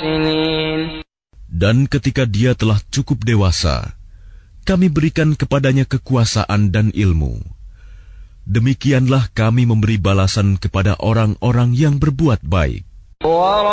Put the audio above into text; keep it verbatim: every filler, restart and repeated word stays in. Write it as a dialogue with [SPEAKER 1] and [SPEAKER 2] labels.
[SPEAKER 1] سنين.
[SPEAKER 2] Dan ketika dia telah cukup dewasa, kami berikan kepadanya kekuasaan dan ilmu. Demikianlah kami memberi balasan kepada orang-orang yang berbuat baik.